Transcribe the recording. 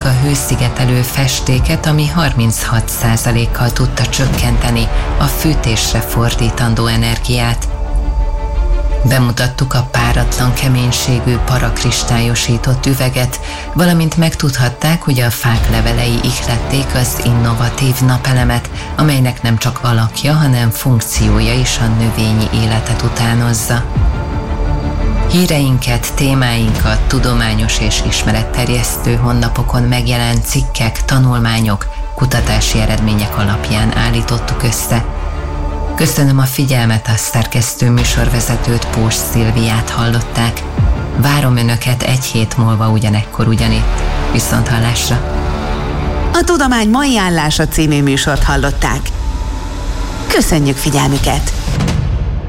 a hőszigetelő festéket, ami 36%-kal tudta csökkenteni a fűtésre fordítandó energiát. Bemutattuk a páratlan keménységű parakristályosított üveget, valamint megtudhatták, hogy a fák levelei ihlették az innovatív napelemet, amelynek nem csak alakja, hanem funkciója is a növényi életet utánozza. Híreinket, témáinkat tudományos és ismeretterjesztő honlapokon megjelent cikkek, tanulmányok, kutatási eredmények alapján állítottuk össze. Köszönöm a figyelmet, a szerkesztő műsorvezetőt, Pós Szilviát hallották. Várom Önöket egy hét múlva ugyanekkor ugyanitt. Viszonthallásra! A Tudomány mai állása című műsort hallották. Köszönjük figyelmüket!